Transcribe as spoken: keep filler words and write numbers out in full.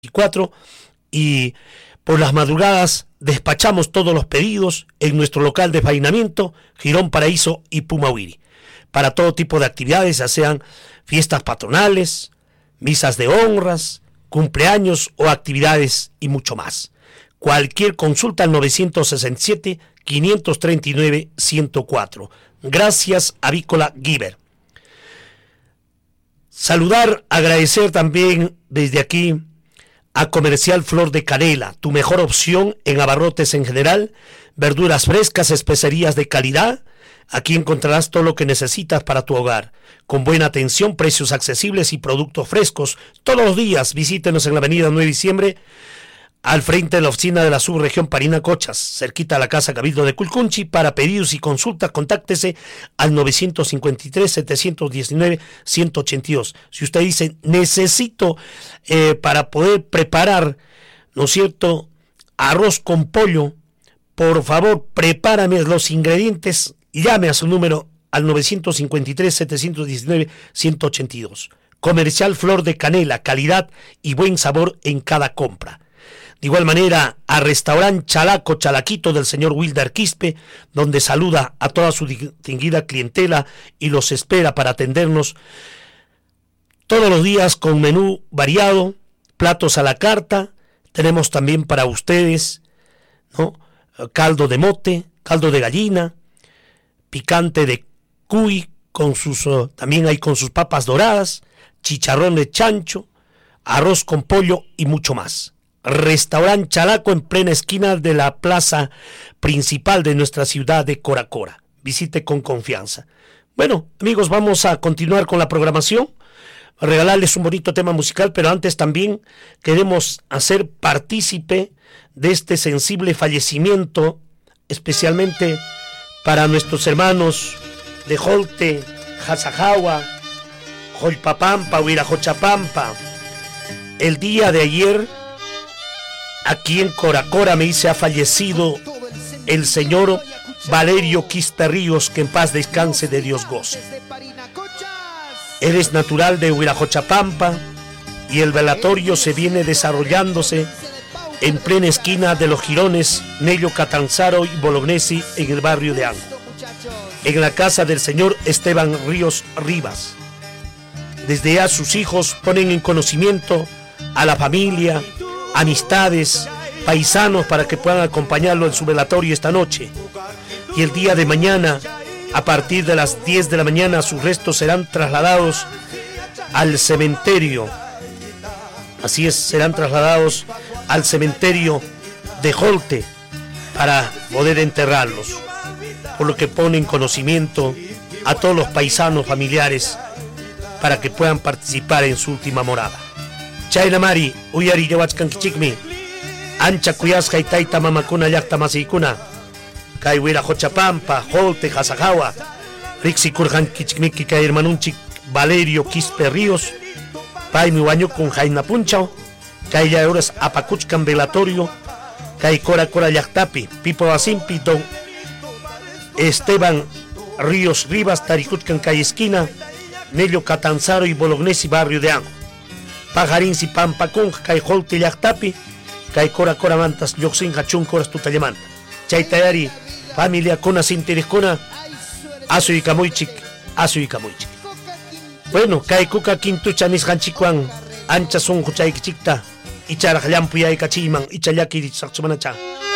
veinticuatro y por las madrugadas despachamos todos los pedidos en nuestro local de faenamiento, Girón Paraíso y Pumahuiri, para todo tipo de actividades, ya sean fiestas patronales, misas de honras, cumpleaños o actividades y mucho más. Cualquier consulta al nueve seis siete, cinco tres nueve, uno cero cuatro. Gracias, Avícola Giver. Saludar, agradecer también desde aquí a Comercial Flor de Canela, tu mejor opción en abarrotes en general, verduras frescas, especerías de calidad. Aquí encontrarás todo lo que necesitas para tu hogar, con buena atención, precios accesibles y productos frescos. Todos los días visítenos en la avenida nueve de diciembre, al frente de la oficina de la subregión Parinacochas, cerquita a la Casa Cabildo de Culcunchi. Para pedidos y consultas, contáctese al nueve cinco tres, siete uno nueve, uno ocho dos. Si usted dice, necesito eh, para poder preparar, ¿no es cierto?, arroz con pollo, por favor, prepárame los ingredientes, llame a su número al nueve cinco tres, siete uno nueve, uno ocho dos. Comercial Flor de Canela, calidad y buen sabor en cada compra. De igual manera, a Restaurant Chalaco, Chalaquito del señor Wilder Quispe, donde saluda a toda su distinguida clientela y los espera para atendernos todos los días con menú variado, platos a la carta. Tenemos también para ustedes, ¿no?, caldo de mote, caldo de gallina, picante de cuy, con sus, uh, también hay con sus papas doradas, chicharrón de chancho, arroz con pollo y mucho más. Restaurant Chalaco, en plena esquina de la plaza principal de nuestra ciudad de Cora Cora. Visite con confianza. Bueno, amigos, vamos a continuar con la programación, regalarles un bonito tema musical, pero antes también queremos hacer partícipe de este sensible fallecimiento, especialmente para nuestros hermanos de Jolte, Jasajagua, Jolpapampa, Huirajochapampa. El día de ayer, aquí en Cora Cora, me dice, ha fallecido el señor Valerio Quispe Ríos, que en paz descanse, de Dios goce. Eres natural de Huirajochapampa y el velatorio se viene desarrollándose en plena esquina de los jirones Nello Catanzaro y Bolognesi, en el barrio de Ango, en la casa del señor Esteban Ríos Rivas. Desde ya sus hijos ponen en conocimiento a la familia, amistades, paisanos, para que puedan acompañarlo en su velatorio esta noche. Y el día de mañana, a partir de las diez de la mañana, sus restos serán trasladados al cementerio. Así es, serán trasladados al cementerio de Jolte para poder enterrarlos. Por lo que pone en conocimiento a todos los paisanos familiares para que puedan participar en su última morada. Chayna Mari, uyari yawachkan kichikmi, ancha kuyasqa itaita mamakuna llaqta masiykuna, kay Huirajochapampa, Jolte, Jasajagua, riqsikurqan kichikmiki kay hermanunchik Valerio Quispe Ríos, paymi wañukun haynapunchaw, kay llahuras apakuchkan velatorio, kay Cora Cora llaqtapi, pipo wasinpi don Esteban Ríos Rivas tarikuchkan kay esquina Nello Catanzaro y Bolognesi, barrio de Ango. Pajarinsi pampakun kay Jolte llaqtapi, kay Cora Cora mantas lluqsinqa chunkuras tutallamanta. Chaytayari familia kuna sintirikuna asuykamuychik, asuykamuychik. Bueno, kay kuka kintucha nisqanchikwan ancha sunqu chaykichikta icharaq llampuyaykachiman icha llakiri saqchumanacha.